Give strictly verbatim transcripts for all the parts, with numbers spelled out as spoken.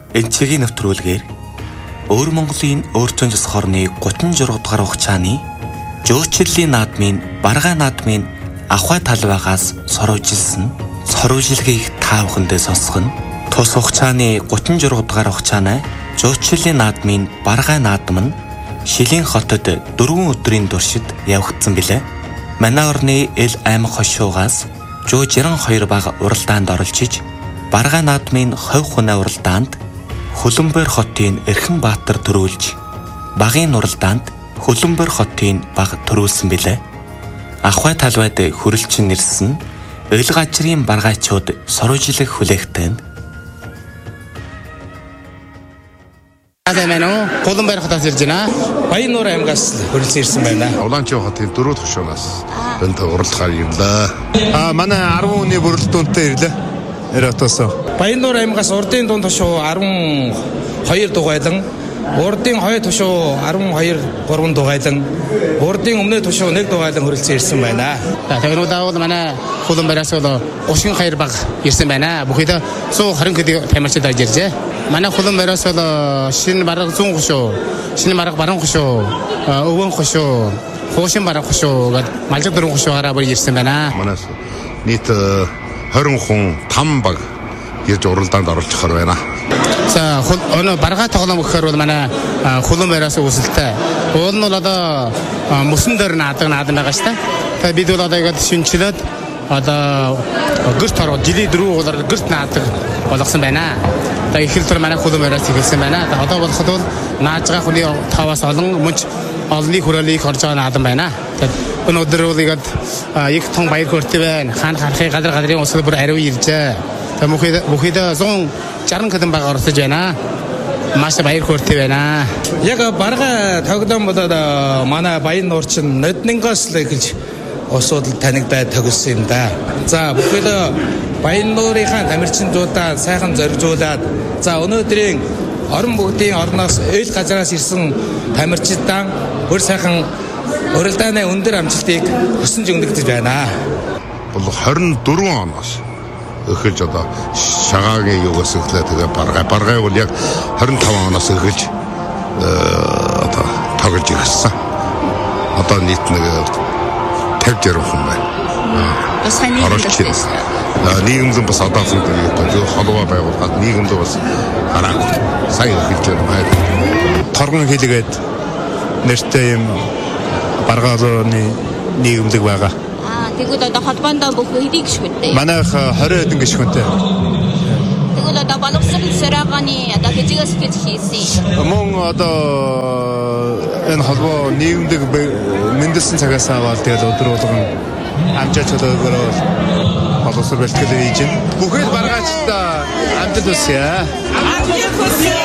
Энцгийн нэвтрүүлгээр Өөр Монголын өөрчлөн жис хорны гучин журга дугаар хугацааны жөөчлөлийн наадмын баргаа наадмын ахуй талбайгаас соруужилсан соруужилгийг та бүхэндээ сонсгох нь тус хугацааны гучин журга дугаар хугацааны жөөчлөлийн наадмын баргаа наадам нь Шилийн хотод дөрвөн өдрийн туршид явагдсан билээ. Манай орны эл аймаг хошуугаас жоо жирэн хоёр баг уралдаанд оролж иж баргаа наадмын хувь хүнээ уралдаанд Хөлбөмбөр хотын Эрхэн Баатар төрүүлж багын уралдаанд Хөлбөмбөр хотын баг төрүүлсэн билээ. Ахуй талбайд хүрэлцэн нэрсэн эл гажрын баргаачууд соруужилэг хүлээгтэй. Адэмэнэ Хөлбөмбөр хотоос ирж байна. Баяннуур аймгаас хүрэлцэн ирсэн байна. Улаанчаа хотын дөрөв хошуунаас энд уралдахаар ирлээ. Аа манай арван хүний бүрэлдэхүүнтэй ирлээ. Эратосо. Баяннуур аймгаас урдын дунд хошуу арван хоёр дугайлан, урдын хоёр хошуу арван хоёр гурван дугайлан, урдын өмнө хошуу нэг дугайлан хүрэлцэн ирсэн байна. Тэгэхээр удаа манай Хөлбөмбөраас усгийн хоёр баг ирсэн байна. Бүхэдээ суу харин гэдэг тамирчид орж иржээ. Манай Хөлбөмбөраас шинэ бараг зүүн хошуу, шинэ бараг баруун хошуу, өвөн хошуу, хуушин бараг хошуу гэдэг малжиг дөрвөн хошуугаараа бүр ирсэн байна. Манайс нийт хорин хүн там баг ирж уралдаанд оролцохоор байна. За өнөө баргаа тоглоом гэхээр бол манай Хөлбөмбөраас үүсэлтэй. Уул нь бол одоо мөсөн дээр наадаг наадам байгаа шүү дээ. Тэгээд бид бол одоо ингэж шинчлээд одоо гэрт ороод жилийн дөрөв уулаар гэрт наадаг болгосон байна. Тэгээд их хэлбэр манай Хөлбөмбөраас ихэлсэн байна. Одоо болоход бол нааж байгаа хүний таваас олон мөнч олны хүрээлийг орж байгаа наадам байна. Тэгээд өнөөдөр бол ингэж их том баяр хөөртэй байна. Хаан харахыг гадар гадрын усал бүр ариу иржээ. Тэгээд бүхэд бүхэд зүүн жарган хэдэн баг орсож байна. Маш баяр хөөртэй байна. Яг барга тоглоом болоод манай Баяннуур чинь Ноднингоос л гэж усууд танигдаад тогсон юм да. За бүхэд Баяннуурынхаа тамирчинуудаа сайхан зоригжуулаад за өнөөдрийн орон бүгдийн орноос эл газраас ирсэн тамирчидаа бүр сайхан уралдааны өндөр амжилтыг хүсэж өгнөгдөж байна. Бол хорин дөрвөн оноос эхэлж одоо шагаагийн югаас эхлээ тэгээ баргай баргай бол яг хорин таван оноос эхэлж одоо тоглож ирсэн. Одоо нийт нэг тавьж ярих хүн байна. Бас ханий нийгэмд бас одоо хүн гэдэг холбоо байгуулгаад нийгэмд бас хараа сайн эхэлж байна. Торгон хэлгээд нэртэй юм баргааны нийгэмлэг байгаа. Аа тэгвэл одоо холбоонд бүх хэдий гişгүнтэй. Манайх двадцать хэдэн гişгүнтэй. Тэгвэл одоо боловсрол сэрэганы одоо хэзээс гэж хийсэн. Мөн одоо энэ холбоо нийгэмлэг мэндэлсэн цагаас аваад тэгээд өдөр болгон амжаач төлөвлөгөөр боловсрол бэлтгэл хийж байна. Бүхэл баргаачдаа амжилт хүсье. Амжилт хүсье.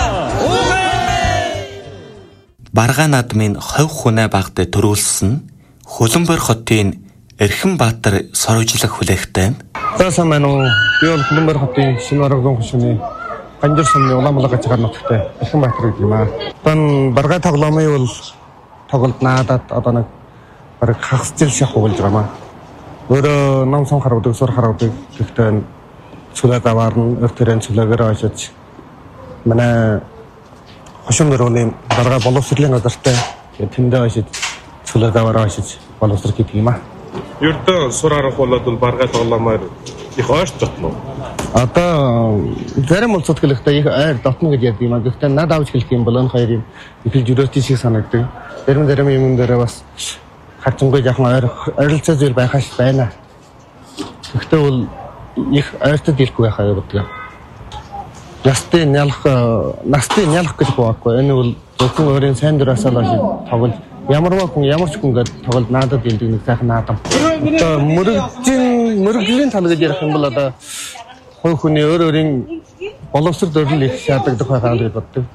Баргаа наадмын хувь хүнээ багт төрүүлсэн Хөлбөмбөр хотын Эрхэн Баатар соруужилэг хүлээгтэй. Таасан маань уу би бол Хөлбөмбөр хотын шинэ орон хүчний Ганжир сумны Улаанбулаг гажгаар нутагтай Эрхэн Баатар гэдэг юм аа. Тан баргаа тоглоомын бол тоглолт наадад одоо нэг бараг хагас жил шахуу болж байгаа маа. Өөрөө ном сон харуудаг сур харуудаг гэхдээ цүлэг аваарн өртөрэн цүлэгээр очиж манай хошин дөрөвний баргаа боловсролын газартай тэндээ очиж цүлэг аваараа очиж боловсрол хийдэг юм аа. Ердөө сур арга болоод баргаа тоглоомоор их ойрч дотно. Одоо зарим улсууд хэлэхдээ их ойр дотно гэж ярьдаг юм аа. Гэхдээ над авч хэлэх юм бол энэ хоёр юм ихэл жирөөтэй шиг санагддаг. Зарим зарим юм дээр бас хатцангой яхан ойр ойролцоо зүйл байхаш байна. Гэхдээ бол их ойртод хэлэхгүй байхаа явдаг. Настын нялх настын нялх гэж бохгүй. Энэ бол зөвхөн өөрийн сайн дураасаа л тоглож ямарваа хүн ямар ч хүн гээд тоглож наадад илдэг нэг сайхан наадам. Одоо мөрөгжин мөрөгжлийн тал гэж ярих юм бол одоо хувь хүний өөр өөрийн боловсрол төрөл их шаардлагатай байхаа гэж боддог.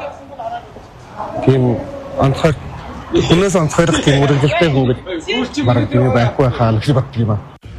Тийм онцгой хүнээс онцгойрох тийм мөрөгжилтэй хүн гэж бараг тийм байхгүй байхаа гэж боддог юм аа.